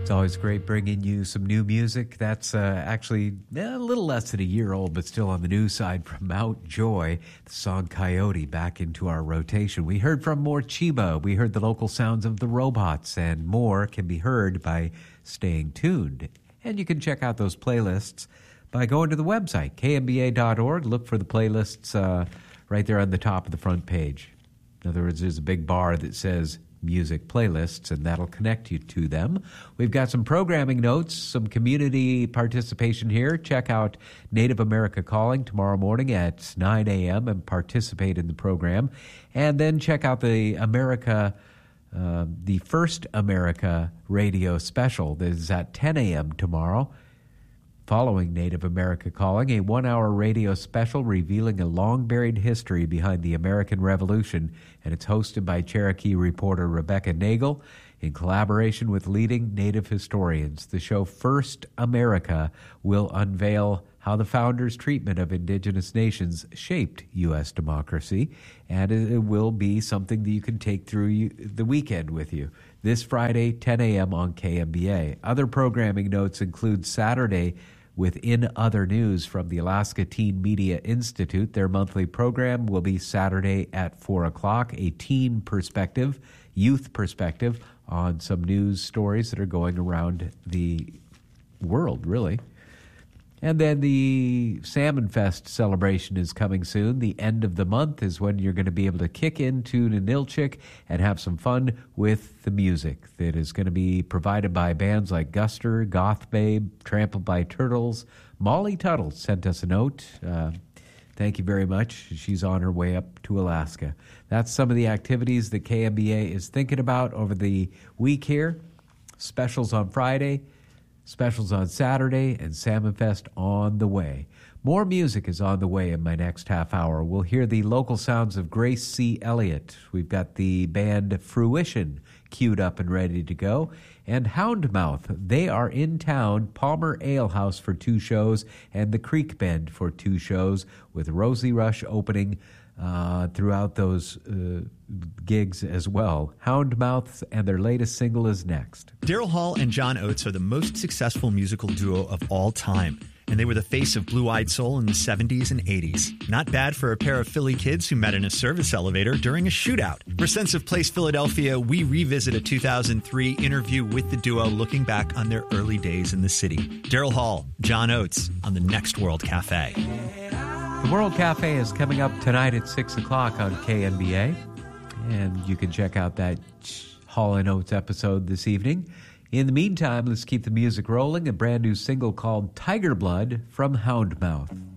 It's always great bringing you some new music. That's actually a little less than a year old, but still on the new side from Mount Joy. The song Coyote back into our rotation. We heard from Morcheeba. We heard the local sounds of the Robots, and more can be heard by staying tuned. And you can check out those playlists by going to the website, kmba.org. Look for the playlists right there on the top of the front page. In other words, there's a big bar that says music playlists, and that'll connect you to them. We've got some programming notes, some community participation here. Check out Native America Calling tomorrow morning at 9 a.m. and participate in the program. And then check out the First America radio special that is at 10 a.m. tomorrow. Following Native America Calling, a 1-hour radio special revealing a long-buried history behind the American Revolution, and it's hosted by Cherokee reporter Rebecca Nagel in collaboration with leading Native historians. The show First America will unveil how the founders' treatment of indigenous nations shaped U.S. democracy, and it will be something that you can take through the weekend with you. This Friday, 10 a.m. on KMBA. Other programming notes include Saturday within other news from the Alaska Teen Media Institute. Their monthly program will be Saturday at 4 o'clock, a teen perspective, youth perspective on some news stories that are going around the world, really. And then the Salmon Fest celebration is coming soon. The end of the month is when you're going to be able to kick into Ninilchik and have some fun with the music that is going to be provided by bands like Guster, Goth Babe, Trampled by Turtles. Molly Tuttle sent us a note. Thank you very much. She's on her way up to Alaska. That's some of the activities that KMBA is thinking about over the week here. Specials on Friday, specials on Saturday, and Salmon Fest on the way. More music is on the way in my next half hour. We'll hear the local sounds of Grace C. Elliott. We've got the band Fruition queued up and ready to go. And Houndmouth, they are in town, Palmer Ale House for 2 shows, and the Creek Bend for 2 shows, with Rosie Rush opening throughout those gigs as well. Houndmouth and their latest single is next. Daryl Hall and John Oates are the most successful musical duo of all time, and they were the face of Blue-Eyed Soul in the 70s and 80s. Not bad for a pair of Philly kids who met in a service elevator during a shootout. For Sense of Place Philadelphia, we revisit a 2003 interview with the duo looking back on their early days in the city. Daryl Hall, John Oates on the Next World Cafe. The World Cafe is coming up tonight at 6 o'clock on KNBA, and you can check out that Hall & Oates episode this evening. In the meantime, let's keep the music rolling. A brand new single called Tiger Blood from Houndmouth.